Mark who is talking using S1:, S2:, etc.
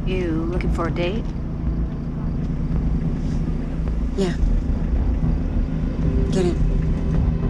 S1: You looking for a date?
S2: Yeah. Get in.